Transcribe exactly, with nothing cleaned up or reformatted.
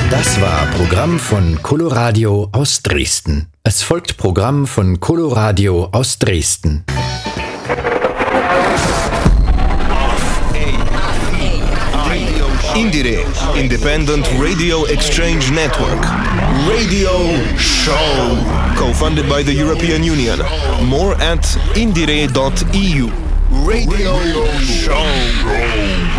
Das war Programm von Coloradio aus Dresden. Es folgt Programm von Coloradio aus Dresden. Indire, Independent Radio Exchange Network. Radio Show. Co-funded by the European Union. More at indire dot e u. Radio Show.